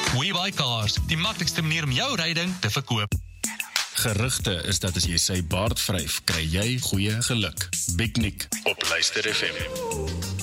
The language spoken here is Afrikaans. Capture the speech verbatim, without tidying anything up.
WeBuyCars, die maklikste manier om jou ryding te verkoop. Gerugte is dat as jy sy baard vryf, kry jy goeie geluk. Big Nick op Luister F M.